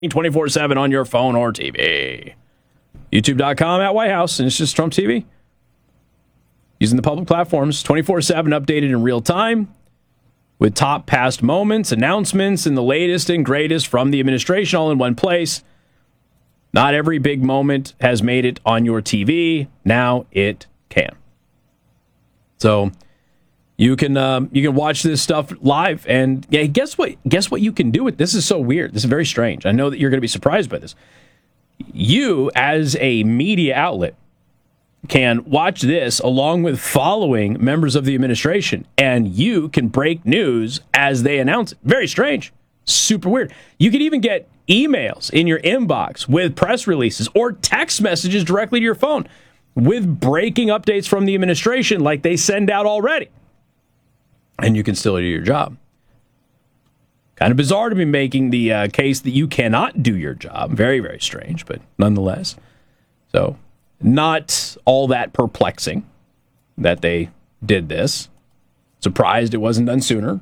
24/7 on your phone or TV. YouTube.com at White House, and it's just Trump TV. Using the public platforms, 24/7 updated in real time with top past moments, announcements, and the latest and greatest from the administration all in one place. Not every big moment has made it on your TV. Now it can. So you can watch this stuff live, and yeah, guess what? Guess what you can do with this? Is so weird. This is very strange. I know that you're going to be surprised by this. You, as a media outlet, can watch this along with following members of the administration, and you can break news as they announce it. Very strange. Super weird. You can even get emails in your inbox with press releases or text messages directly to your phone with breaking updates from the administration like they send out already. And you can still do your job. Kind of bizarre to be making the case that you cannot do your job. Very, very strange, but nonetheless. So, not all that perplexing that they did this. Surprised it wasn't done sooner.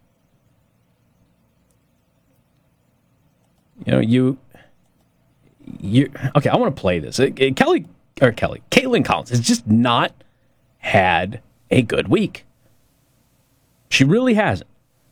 You okay, I want to play this. Caitlin Collins has just not had a good week. She really hasn't.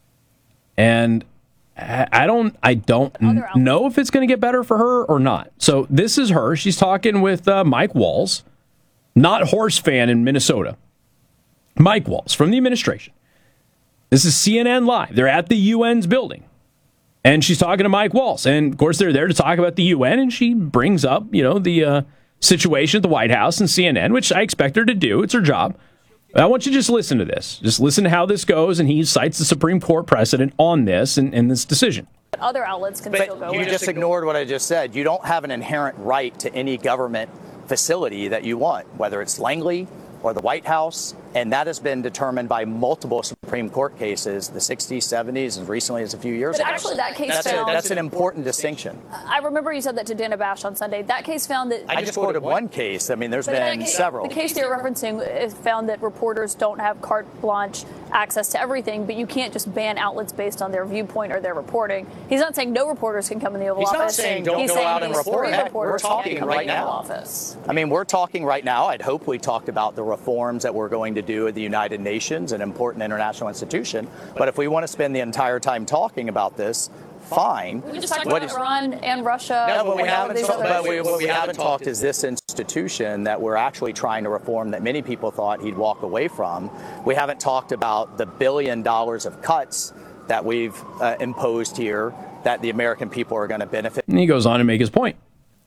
And I don't know if it's going to get better for her or not. So this is her. She's talking with Mike Walls, not horse fan in Minnesota. Mike Walls from the administration. This is CNN Live. They're at the UN's building. And she's talking to Mike Walls. And, of course, they're there to talk about the UN. And she brings up, the situation at the White House and CNN, which I expect her to do. It's her job. I want you to just listen to this. Just listen to how this goes. And he cites the Supreme Court precedent on this and this decision. Other outlets can still go. You just ignored what I just said. You don't have an inherent right to any government facility that you want, whether it's Langley or the White House, and that has been determined by multiple Supreme Court cases, the 60s, 70s, and recently as a few years ago. But actually that case that's an important distinction. I remember you said that to Dana Bash on Sunday. That case found that... I just quoted one case. I mean, there's been several. The case you're referencing found that reporters don't have carte blanche access to everything, but you can't just ban outlets based on their viewpoint or their reporting. He's not saying no reporters can come in the Oval Office. He's not saying don't go out and report. We're talking right now. I mean, we're talking right now. I'd hope we talked about the reforms that we're going to do at the United Nations, an important international institution. But if we want to spend the entire time talking about this, fine. We just talked about Iran and Russia. No, but what we haven't talked is this institution that we're actually trying to reform that many people thought he'd walk away from. We haven't talked about the $1 billion of cuts that we've imposed here that the American people are going to benefit. And he goes on to make his point.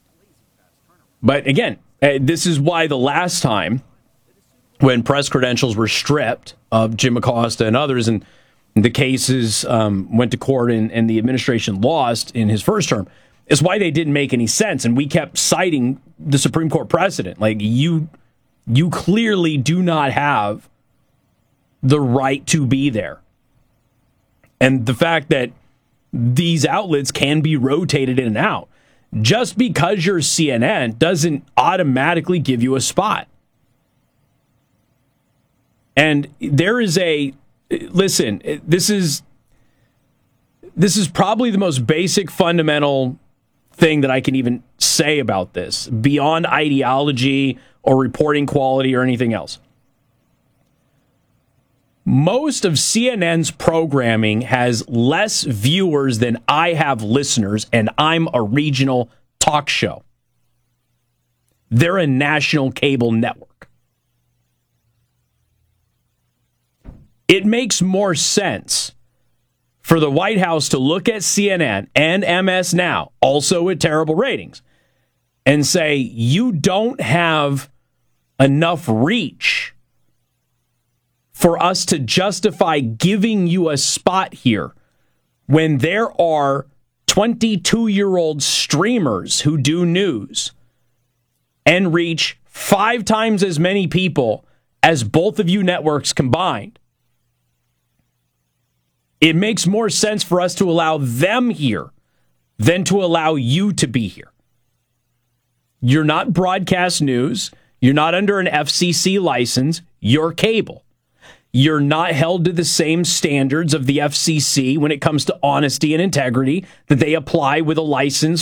But again, this is why the last time when press credentials were stripped of Jim Acosta and others, and the cases went to court and the administration lost in his first term, is why they didn't make any sense. And we kept citing the Supreme Court precedent. Like, you clearly do not have the right to be there. And the fact that these outlets can be rotated in and out, just because you're CNN doesn't automatically give you a spot. And there is listen, this is probably the most basic fundamental thing that I can even say about this, beyond ideology or reporting quality or anything else. Most of CNN's programming has less viewers than I have listeners, and I'm a regional talk show. They're a national cable network. It makes more sense for the White House to look at CNN and MS Now, also with terrible ratings, and say, you don't have enough reach for us to justify giving you a spot here when there are 22-year-old streamers who do news and reach 5 times as many people as both of you networks combined. It makes more sense for us to allow them here than to allow you to be here. You're not broadcast news. You're not under an FCC license. You're cable. You're not held to the same standards of the FCC when it comes to honesty and integrity that they apply with a license